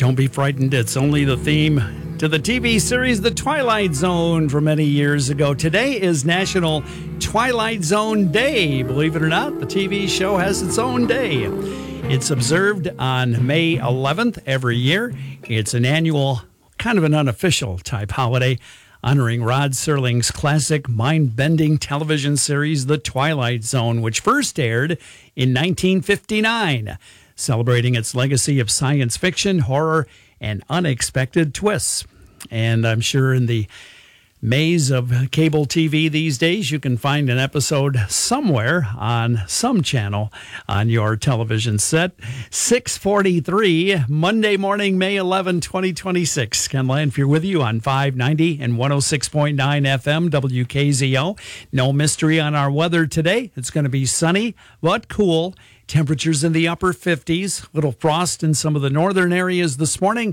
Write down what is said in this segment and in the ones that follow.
Don't be frightened. It's only the theme to the TV series The Twilight Zone from many years ago. Today is National Twilight Zone Day. Believe it or not, the TV show has its own day. It's observed on May 11th every year. It's an annual, kind of an unofficial type holiday, honoring Rod Serling's classic mind-bending television series, The Twilight Zone, which first aired in 1959. Celebrating its legacy of science fiction, horror, and unexpected twists. And I'm sure in the maze of cable TV these days, you can find an episode somewhere on some channel on your television set. 6:43, Monday morning, May 11, 2026. Ken Lanfear with you on 590 and 106.9 FM WKZO. No mystery on our weather today. It's going to be sunny but cool. Temperatures in the upper 50s. Little frost in some of the northern areas this morning.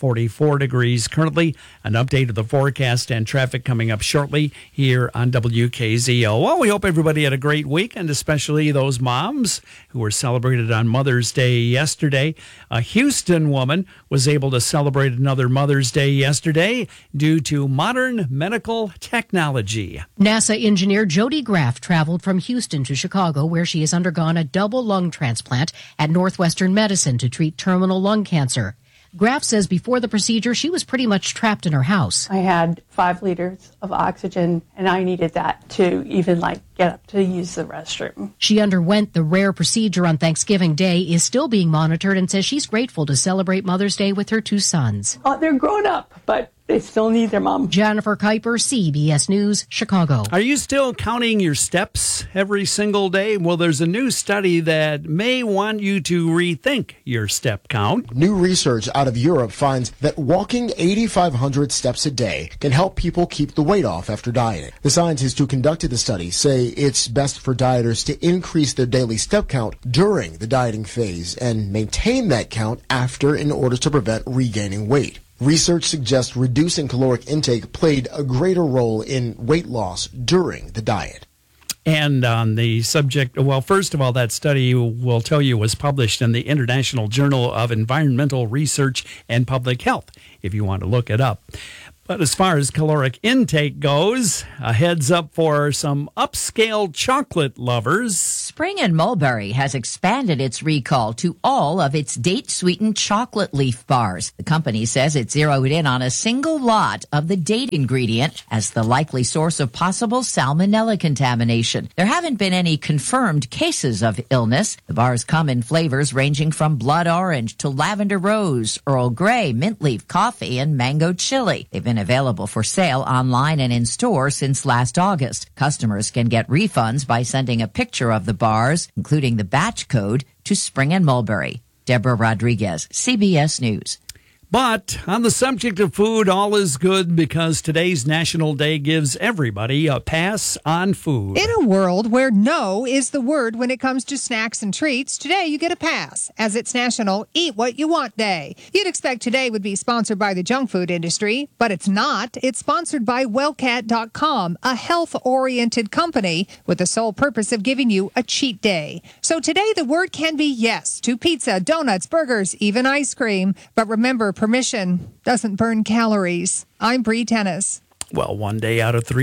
44 degrees currently. An update of the forecast and traffic coming up shortly here on WKZO. Well, we hope everybody had a great week, and especially those moms who were celebrated on Mother's Day yesterday. A Houston woman was able to celebrate another Mother's Day yesterday due to modern medical technology. NASA engineer Jody Graff traveled from Houston to Chicago, where she has undergone a double lung transplant at Northwestern Medicine to treat terminal lung cancer. Graff says before the procedure, she was pretty much trapped in her house. I had 5 liters of oxygen, and I needed that to even get up to use the restroom. She underwent the rare procedure on Thanksgiving Day, is still being monitored, and says she's grateful to celebrate Mother's Day with her 2 sons. They're grown up, but they still need their mom. Jennifer Kuiper, CBS News, Chicago. Are you still counting your steps every single day? Well, there's a new study that may want you to rethink your step count. New research out of Europe finds that walking 8,500 steps a day can help people keep the weight off after dieting. The scientists who conducted the study say it's best for dieters to increase their daily step count during the dieting phase and maintain that count after in order to prevent regaining weight. Research suggests reducing caloric intake played a greater role in weight loss during the diet. And on the subject, well, first of all, that study will tell you was published in the International Journal of Environmental Research and Public Health, if you want to look it up. But as far as caloric intake goes, a heads up for some upscale chocolate lovers. Spring and Mulberry has expanded its recall to all of its date-sweetened chocolate leaf bars. The company says it zeroed in on a single lot of the date ingredient as the likely source of possible salmonella contamination. There haven't been any confirmed cases of illness. The bars come in flavors ranging from blood orange to lavender rose, Earl Grey, mint leaf coffee, and mango chili. They've been available for sale online and in store since last August. Customers can get refunds by sending a picture of the bars, including the batch code, to Spring and Mulberry. Deborah Rodriguez, CBS News. But on the subject of food, all is good because today's National Day gives everybody a pass on food. In a world where no is the word when it comes to snacks and treats, today you get a pass, as it's National Eat What You Want Day. You'd expect today would be sponsored by the junk food industry, but it's not. It's sponsored by Wellcat.com, a health-oriented company with the sole purpose of giving you a cheat day. So today the word can be yes to pizza, donuts, burgers, even ice cream. But remember, permission doesn't burn calories. I'm Bree Tennis. Well, one day out of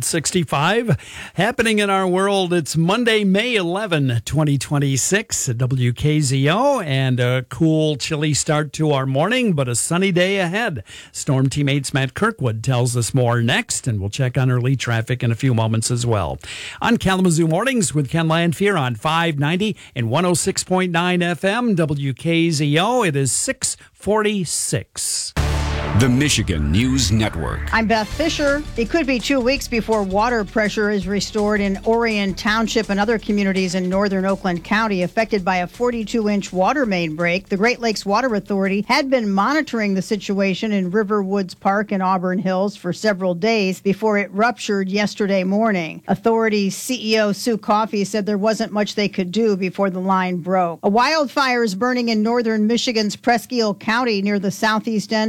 365 happening in our world. It's Monday, May 11, 2026 at WKZO, and a cool, chilly start to our morning, but a sunny day ahead. Storm Teammates Matt Kirkwood tells us more next, and we'll check on early traffic in a few moments as well. On Kalamazoo Mornings with Ken Lanfear on 590 and 106.9 FM WKZO. It is 6:46. The Michigan News Network. I'm Beth Fisher. It could be 2 weeks before water pressure is restored in Orion Township and other communities in northern Oakland County affected by a 42-inch water main break. The Great Lakes Water Authority had been monitoring the situation in River Woods Park in Auburn Hills for several days before it ruptured yesterday morning. Authority CEO Sue Coffey said there wasn't much they could do before the line broke. A wildfire is burning in northern Michigan's Presque Isle County near the southeast end of the town.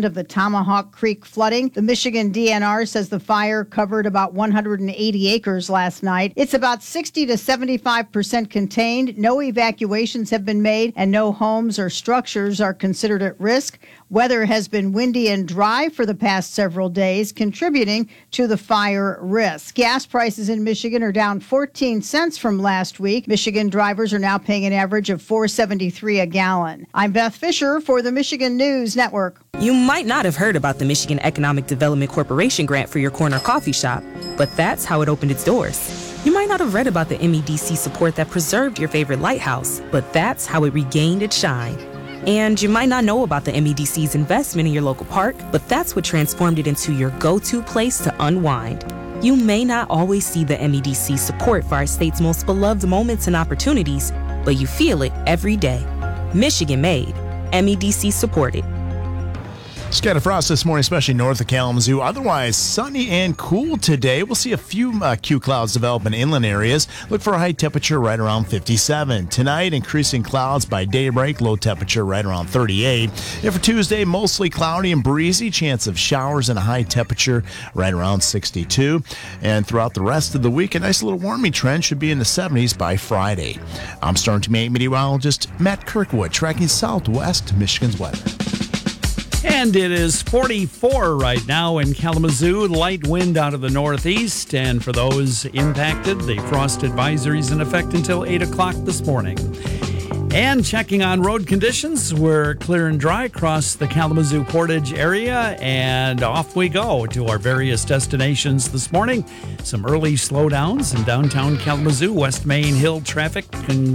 Tomahawk Creek flooding. The Michigan DNR says the fire covered about 180 acres last night. It's about 60 to 75% contained. No evacuations have been made, and no homes or structures are considered at risk. Weather has been windy and dry for the past several days, contributing to the fire risk. Gas prices in Michigan are down 14 cents from last week. Michigan drivers are now paying an average of $4.73 a gallon. I'm Beth Fisher for the Michigan News Network. You might not have heard about the Michigan Economic Development Corporation grant for your corner coffee shop, but that's how it opened its doors. You might not have read about the MEDC support that preserved your favorite lighthouse, but that's how it regained its shine. And you might not know about the MEDC's investment in your local park, but that's what transformed it into your go-to place to unwind. You may not always see the MEDC support for our state's most beloved moments and opportunities, but you feel it every day. Michigan made, MEDC supported. Scattered frost this morning, especially north of Kalamazoo. Otherwise, sunny and cool today. We'll see a few Q clouds develop in inland areas. Look for a high temperature right around 57. Tonight, increasing clouds by daybreak. Low temperature right around 38. And for Tuesday, mostly cloudy and breezy. Chance of showers and a high temperature right around 62. And throughout the rest of the week, a nice little warming trend should be in the 70s by Friday. I'm Storm Team 8 meteorologist Matt Kirkwood, tracking southwest Michigan's weather. And it is 44 right now in Kalamazoo. Light wind out of the northeast. And for those impacted, the frost advisory is in effect until 8 o'clock this morning. And checking on road conditions, we're clear and dry across the Kalamazoo Portage area. And off we go to our various destinations this morning. Some early slowdowns in downtown Kalamazoo. West Main Hill traffic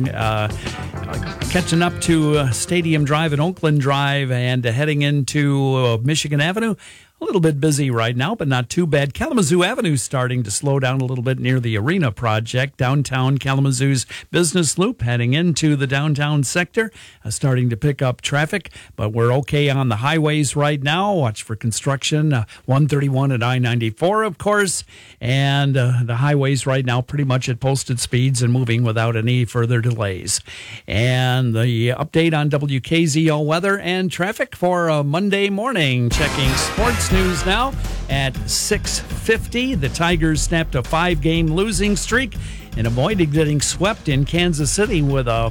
catching up to Stadium Drive and Oakland Drive and heading into Michigan Avenue. A little bit busy right now, but not too bad. Kalamazoo Avenue starting to slow down a little bit near the Arena project. Downtown Kalamazoo's business loop heading into the downtown sector, starting to pick up traffic, but we're okay on the highways right now. Watch for construction, 131 and I-94, of course, and the highways right now pretty much at posted speeds and moving without any further delays. And the update on WKZO weather and traffic for Monday morning. Checking sports news now at 6:50. The Tigers snapped a 5-game losing streak and avoided getting swept in Kansas City with a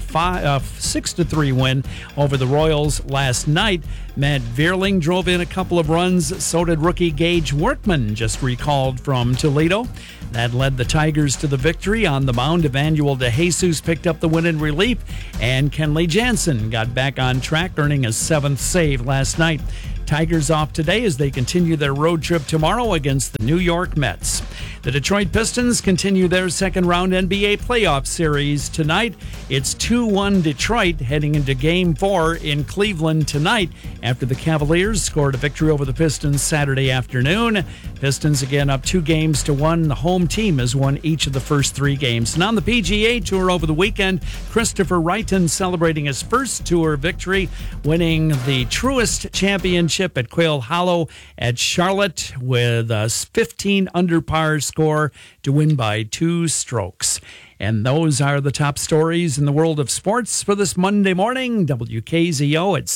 6-3 win over the Royals last night. Matt Vierling drove in a couple of runs. So did rookie Gage Workman, just recalled from Toledo. That led the Tigers to the victory. On the mound, Emmanuel DeJesus picked up the win in relief, and Kenley Jansen got back on track, earning a 7th save last night. Tigers off today as they continue their road trip tomorrow against the New York Mets. The Detroit Pistons continue their second-round NBA playoff series tonight. It's 2-1 Detroit heading into Game 4 in Cleveland tonight after the Cavaliers scored a victory over the Pistons Saturday afternoon. Pistons again up 2-1. The home team has won each of the first 3 games. And on the PGA Tour over the weekend, Christopher Wrighton celebrating his first tour victory, winning the Truist Championship at Quail Hollow at Charlotte with a 15 under par score to win by 2 strokes. And those are the top stories in the world of sports for this Monday morning. WKZO at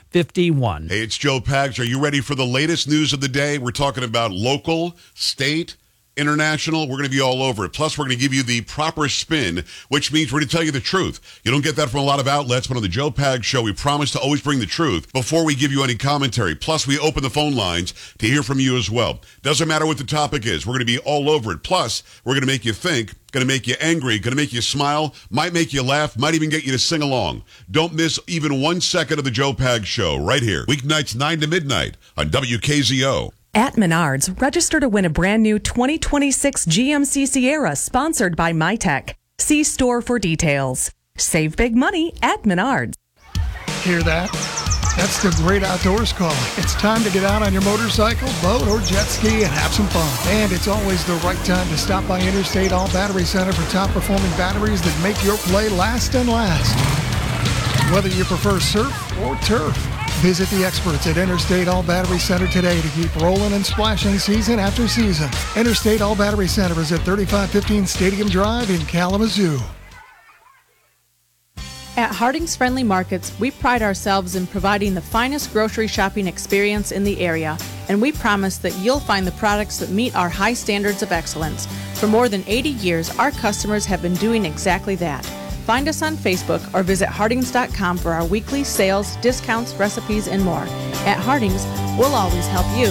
6:51. Hey, it's Joe Pags. Are you ready for the latest news of the day? We're talking about local, state, international. We're going to be all over it. Plus, we're going to give you the proper spin, which means we're going to tell you the truth. You don't get that from a lot of outlets, but on the Joe Pags Show, we promise to always bring the truth before we give you any commentary. Plus, we open the phone lines to hear from you as well. Doesn't matter what the topic is. We're going to be all over it. Plus, we're going to make you think, going to make you angry, going to make you smile, might make you laugh, might even get you to sing along. Don't miss even 1 second of the Joe Pags Show right here. Weeknights 9 to midnight on WKZO. At Menards, register to win a brand new 2026 GMC Sierra sponsored by MyTech. See store for details. Save big money at Menards. Hear that? That's the Great Outdoors calling. It's time to get out on your motorcycle, boat, or jet ski and have some fun. And it's always the right time to stop by Interstate All Battery Center for top-performing batteries that make your play last and last. Whether you prefer surf or turf, visit the experts at Interstate All Battery Center today to keep rolling and splashing season after season. Interstate All Battery Center is at 3515 Stadium Drive in Kalamazoo. At Harding's Friendly Markets, we pride ourselves in providing the finest grocery shopping experience in the area, and we promise that you'll find the products that meet our high standards of excellence. For more than 80 years, our customers have been doing exactly that. Find us on Facebook or visit hardings.com for our weekly sales, discounts, recipes, and more. At Hardings, we'll always help you